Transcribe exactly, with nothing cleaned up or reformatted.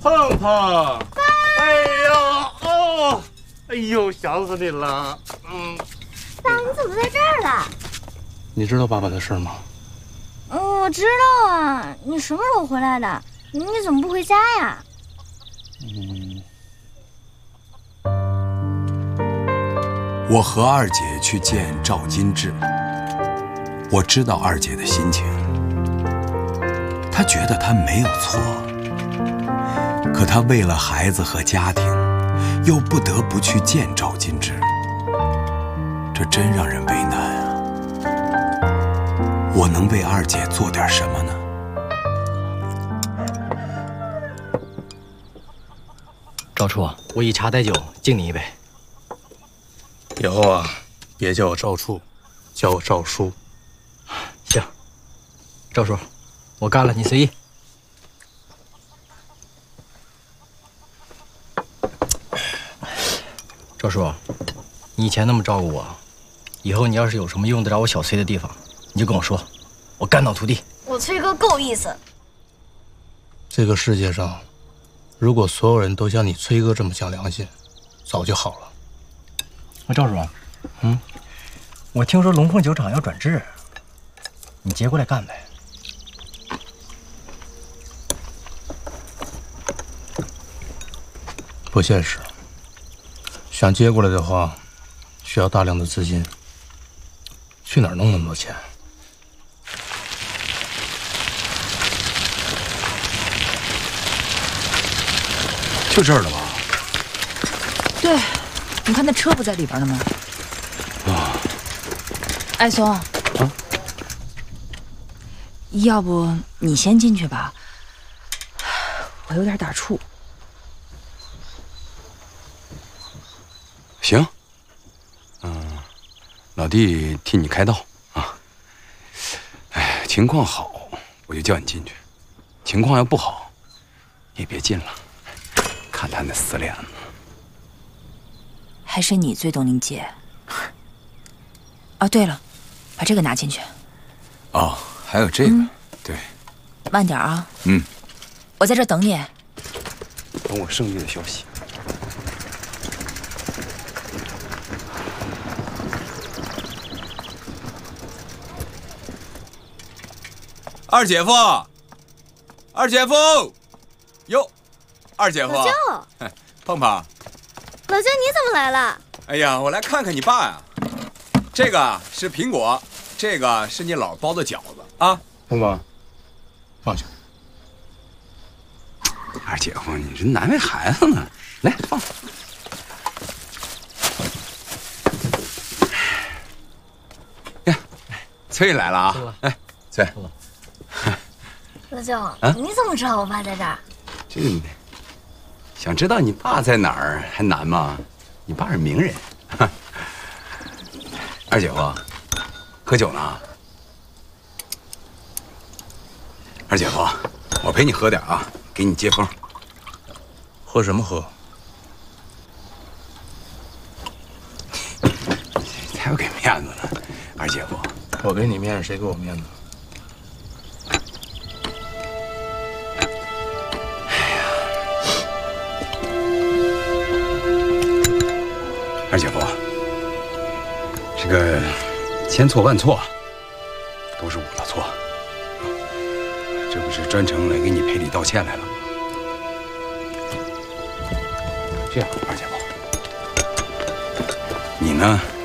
胖胖，哎呀，哦，哎呦，想死你了。嗯， 爸，你怎么在这儿了？ 你知道爸爸的事吗？ 嗯，我知道啊。你什么时候回来的？你怎么不回家呀？ 嗯。 我和二姐去见赵金志，我知道二姐的心情，她觉得她没有错，可她为了孩子和家庭，又不得不去见赵金志，这真让人为难啊！我能为二姐做点什么呢？ 赵处，我以茶代酒，敬你一杯。 以后啊，别叫我赵处，叫我赵叔。 行，赵叔，我干了，你随意。赵叔，你以前那么照顾我，以后你要是有什么用得着我小崔的地方，你就跟我说，我干到土地。 我崔哥够意思。 这个世界上，如果所有人都像你崔哥这么讲良心，早就好了。 赵叔，嗯，我听说龙凤酒厂要转制，你接过来干呗。 不现实，想接过来的话，需要大量的资金，去哪儿弄那么多钱？ 就这儿了吧？ 对。你看那车不在里边呢吗？ 啊， 艾松，啊，要不你先进去吧，我有点打怵。 行，嗯，老弟替你开道啊。哎，情况好我就叫你进去，情况要不好，也别进了，看他那死脸子。 还是你最懂玲姐。哦，对了，把这个拿进去。 哦，还有这个，嗯、对。 慢点啊。 嗯。 我在这等你。 等我胜利的消息。二姐夫，二姐夫，哟，二姐夫。 老舅。 碰碰。 老舅，你怎么来了？ 哎呀，我来看看你爸呀。这个是苹果，这个是你老包的饺子啊。 碰碰，放下。 二姐夫，你这难为孩子呢。来，放。呀，崔来了啊！哎，崔。 老舅，啊、你怎么知道我爸在这儿？ 这个。想知道你爸在哪儿还难吗？你爸是名人。二姐夫，喝酒呢？二姐夫，我陪你喝点啊，给你接风。 喝什么喝？ 太不给面子了，二姐夫。 我给你面子，谁给我面子？ 二姐夫，这个千错万错，都是我的错，这不是专程来给你赔礼道歉来了。这样，二姐夫，你呢